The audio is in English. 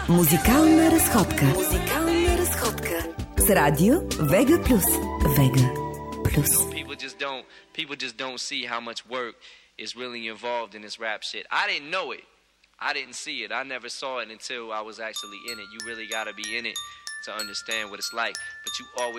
Музикална разходка. Музикална разходка. С радио Вега Плюс. Вега Плюс. People just don't see how much work is really involved in this rap shit. I didn't know it. I didn't see it. I never saw it until I was actually in it. You really gotta be in it to understand what it's like. But you always